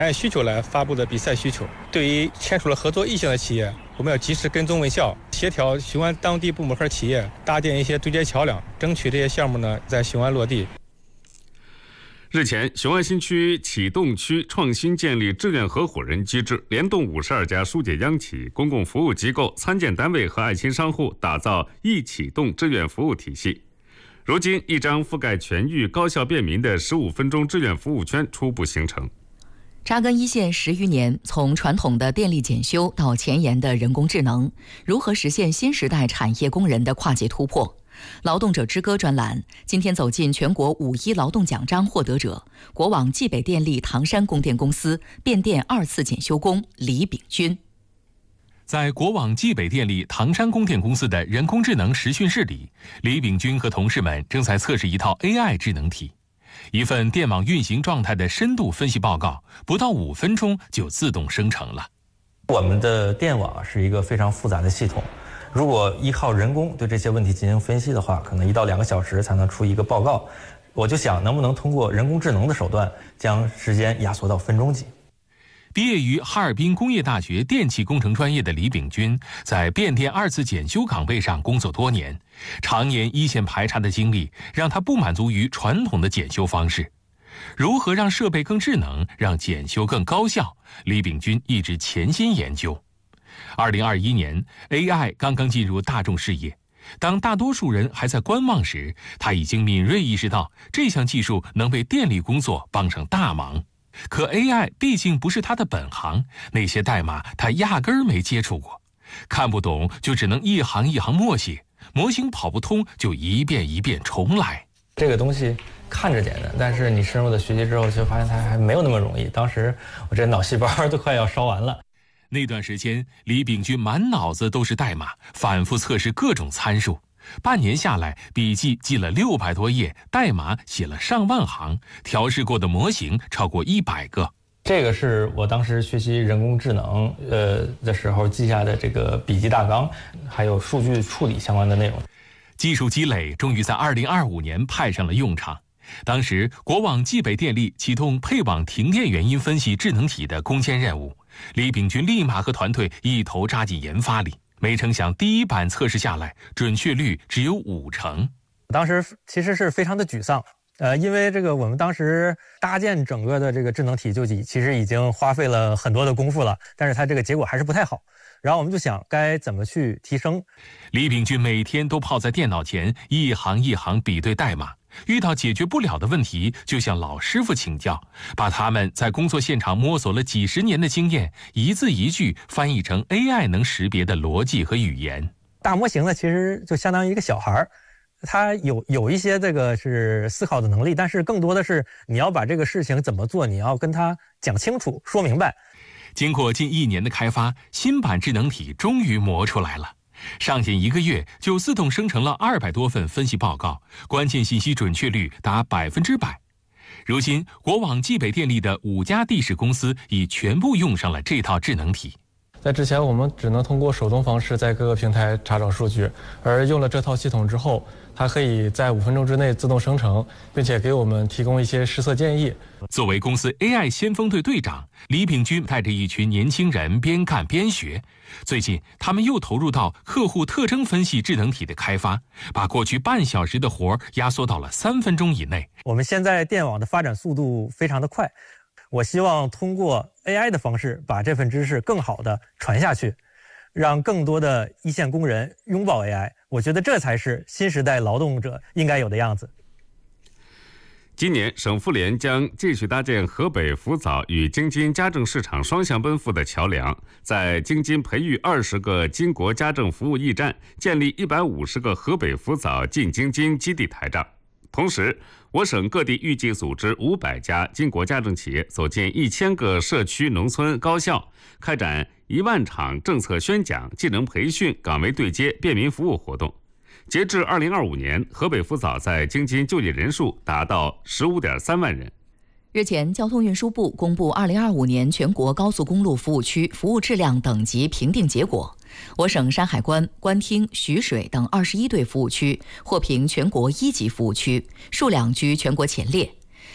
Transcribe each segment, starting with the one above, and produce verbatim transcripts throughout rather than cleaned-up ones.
按需求来发布的比赛需求。对于签署了合作意向的企业，我们要及时跟踪问效，协调雄安当地部门和企业搭建一些对接桥梁，争取这些项目呢在雄安落地。 日前，雄安新区启动区创新建立志愿合伙人机制，联动五十二家疏解央企、公共服务机构、参建单位和爱心商户，打造易启动志愿服务体系。如今，一张覆盖全域、高效便民的十五分钟志愿服务圈初步形成。 扎根一线十余年，从传统的电力检修到前沿的人工智能，如何实现新时代产业工人的跨界突破？劳动者之歌专栏今天走进全国五一劳动奖章获得者，国网冀北电力唐山供电公司变电二次检修工李炳军。 在国网冀北电力唐山供电公司的人工智能实训室里，李炳军和同事们正在测试一套 A I 智能体。一份电网运行状态的深度分析报告，不到五分钟就自动生成了。 我们的电网是一个非常复杂的系统，如果依靠人工对这些问题进行分析的话，可能一到两个小时才能出一个报告。我就想，能不能通过人工智能的手段，将时间压缩到分钟级。 毕业于哈尔滨工业大学电气工程专业的李炳军，在变电二次检修岗位上工作多年，常年一线排查的经历让他不满足于传统的检修方式。如何让设备更智能，让检修更高效，李炳军一直潜心研究。二零二一年 ，A I 刚刚进入大众视野，当大多数人还在观望时，他已经敏锐意识到这项技术能为电力工作帮上大忙。可 A I 毕竟不是他的本行，那些代码他压根儿没接触过，看不懂就只能一行一行默写，模型跑不通就一遍一遍重来。 这个东西看着简单，但是你深入的学习之后，就发现它还没有那么容易。当时我这脑细胞都快要烧完了。 那段时间，李炳军满脑子都是代码，反复测试各种参数。半年下来，笔记记了六百多页，代码写了上万行，调试过的模型超过一百个。 这个是我当时学习人工智能呃的时候记下的这个笔记大纲，还有数据处理相关的内容。 技术积累终于在二零二五年派上了用场。当时，国网冀北电力启动配网停电原因分析智能体的攻坚任务，李炳军立马和团队一头扎进研发里。没成想，第一版测试下来，准确率只有五成。 当时其实是非常的沮丧，呃，因为这个我们当时搭建整个的这个智能体就已其实已经花费了很多的功夫了，但是它这个结果还是不太好。然后我们就想该怎么去提升。 李炳军每天都泡在电脑前，一行一行比对代码。遇到解决不了的问题，就向老师傅请教，把他们在工作现场摸索了几十年的经验，一字一句翻译成 A I 能识别的逻辑和语言。 大模型呢，其实就相当于一个小孩，他有有一些这个是思考的能力，但是更多的是你要把这个事情怎么做，你要跟他讲清楚、说明白。 经过近一年的开发，新版智能体终于磨出来了。上线一个月就自动生成了二百多份分析报告，关键信息准确率达百分之百。如今，国网冀北电力的五家地市公司已全部用上了这套智能体。 在之前，我们只能通过手动方式在各个平台查找数据，而用了这套系统之后，它可以在五分钟之内自动生成，并且给我们提供一些施策建议。 作为公司 A I 先锋队队长，李炳军带着一群年轻人边干边学。最近，他们又投入到客户特征分析智能体的开发，把过去半小时的活压缩到了三分钟以内。 我们现在电网的发展速度非常的快，我希望通过 A I 的方式把这份知识更好的传下去，让更多的一线工人拥抱 A I。我觉得这才是新时代劳动者应该有的样子。 今年，省妇联将继续搭建河北福枣与京津家政市场双向奔赴的桥梁，在京津培育二十个津国家政服务驿站，建立一百五十个河北福枣进京津基地台账。同时，我省各地预计组织五百家津国家政企业走进一千个社区、农村、高校，开展一万场政策宣讲、技能培训、岗位对接、便民服务活动。截至二零二五年，河北福枣在京津就业人数达到十五点三万人。 日前，交通运输部公布二零二五年全国高速公路服务区服务质量等级评定结果。我省山海关、官厅、徐水等二十一对服务区获评全国一级服务区，数量居全国前列。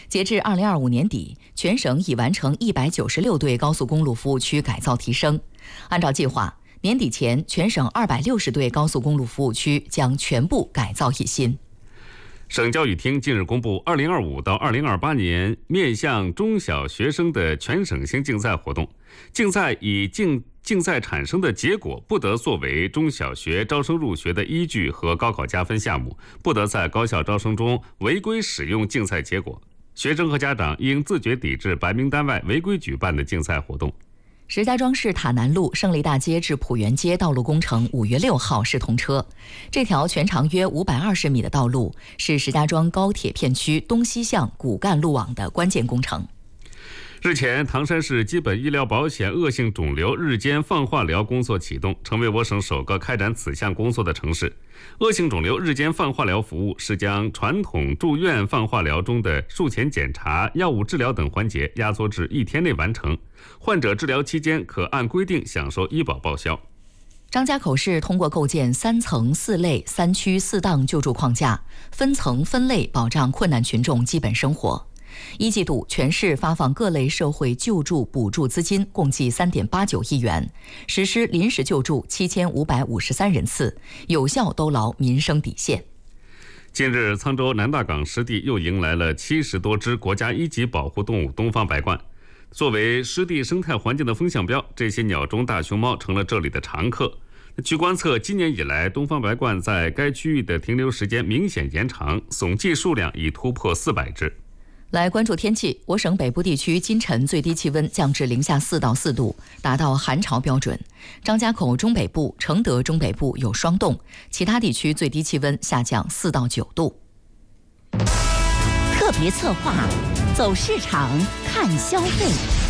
截至二零二五年底，全省已完成一百九十六对高速公路服务区改造提升。按照计划，年底前全省二百六十对高速公路服务区将全部改造一新。 省教育厅近日公布二零二五到二零二八年面向中小学生的全省性竞赛活动，竞赛以竞竞赛产生的结果不得作为中小学招生入学的依据和高考加分项目，不得在高校招生中违规使用竞赛结果。学生和家长应自觉抵制白名单外违规举办的竞赛活动。 石家庄市塔南路胜利大街至浦园街道路工程五月六号试通车。这条全长约五百二十米的道路是石家庄高铁片区东西向骨干路网的关键工程。 日前，唐山市基本医疗保险恶性肿瘤日间放化疗工作启动，成为我省首个开展此项工作的城市。恶性肿瘤日间放化疗服务是将传统住院放化疗中的术前检查、药物治疗等环节压缩至一天内完成，患者治疗期间可按规定享受医保报销。 张家口市通过构建三层四类三区四档救助框架，分层分类保障困难群众基本生活。一季度，全市发放各类社会救助补助资金共计三点八九亿元，实施临时救助七千五百五十三人次，有效兜牢民生底线。 近日，沧州南大港湿地又迎来了七十多只国家一级保护动物东方白鹳。作为湿地生态环境的风向标，这些鸟中大熊猫成了这里的常客。据观测，今年以来，东方白鹳在该区域的停留时间明显延长，总计数量已突破四百只。 来关注天气，我省北部地区今晨最低气温降至零下四到四度，达到寒潮标准。张家口中北部、承德中北部有霜冻，其他地区最低气温下降四到九度。 特别策划，走市场看消费。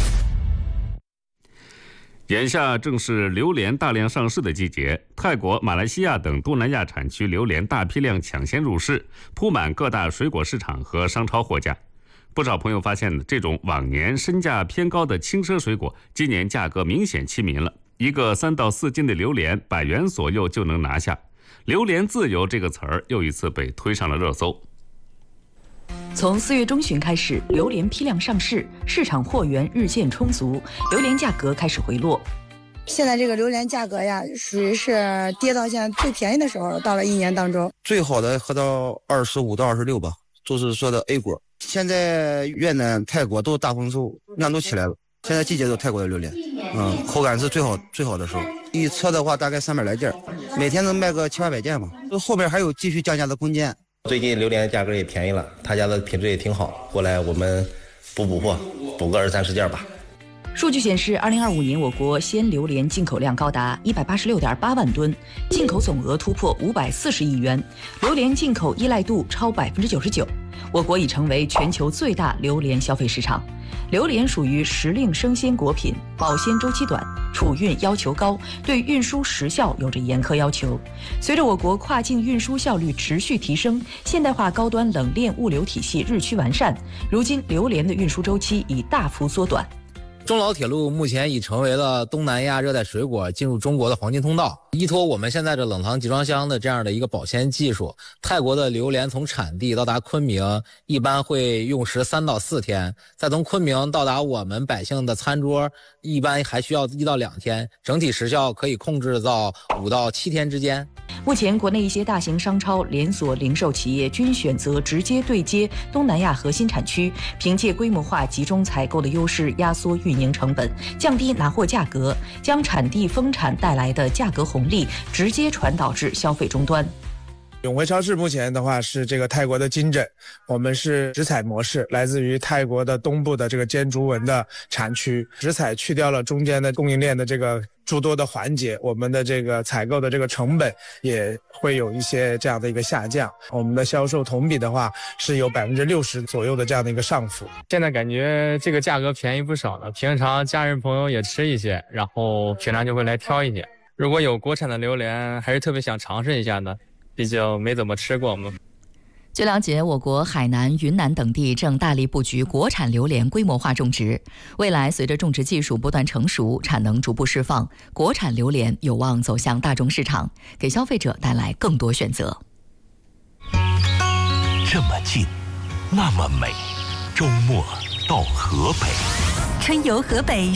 眼下正是榴莲大量上市的季节，泰国、马来西亚等东南亚产区榴莲大批量抢先入市，铺满各大水果市场和商超货架。不少朋友发现，这种往年身价偏高的轻奢水果，今年价格明显亲民了。一个三到四斤的榴莲，百元左右就能拿下。榴莲自由这个词儿又一次被推上了热搜。 从四月中旬开始，榴莲批量上市，市场货源日渐充足，榴莲价格开始回落。 现在这个榴莲价格呀，属于是跌到现在最便宜的时候，到了一年当中， 最好的喝到二十五到二十六吧，就是说的 A 果。现在越南、泰国都大丰收，量都起来了。现在季节都泰国的榴莲，嗯，口感是最好最好的时候。一车的话大概三百来件，每天能卖个七八百件吧。后面还有继续降价的空间。 最近榴莲价格也便宜了，他家的品质也挺好，过来我们补补货，补个二三十件吧。 数据显示，二零二五年我国鲜榴莲进口量高达一百八十六点八万吨，进口总额突破五百四十亿元，榴莲进口依赖度超百分之九十九。我国已成为全球最大榴莲消费市场。榴莲属于时令生鲜果品，保鲜周期短，储运要求高，对运输时效有着严苛要求。随着我国跨境运输效率持续提升，现代化高端冷链物流体系日趋完善，如今榴莲的运输周期已大幅缩短。 中老铁路目前已成为了东南亚热带水果进入中国的黄金通道。依托我们现在的冷藏集装箱的这样的一个保鲜技术，泰国的榴莲从产地到达昆明一般会用时三到四天，再从昆明到达我们百姓的餐桌一般还需要一到两天，整体时效可以控制到五到七天之间。 目前国内一些大型商超连锁零售企业均选择直接对接东南亚核心产区，凭借规模化集中采购的优势压缩运营成本，降低拿货价格，将产地丰产带来的价格红利直接传导至消费终端。 永辉超市目前的话是这个泰国的金枕，我们是直采模式，来自于泰国的东部的这个尖竹纹的产区，直采去掉了中间的供应链的这个诸多的环节，我们的这个采购的这个成本也会有一些这样的一个下降，我们的销售同比的话是有百分之六十左右的这样的一个上浮。 现在感觉这个价格便宜不少了，平常家人朋友也吃一些，然后平常就会来挑一些。如果有国产的榴莲，还是特别想尝试一下的，毕竟没怎么吃过嘛。 据了解，我国海南、云南等地正大力布局国产榴莲规模化种植。未来随着种植技术不断成熟，产能逐步释放，国产榴莲有望走向大众市场，给消费者带来更多选择。 这么近，那么美， 周末到河北， 春游河北。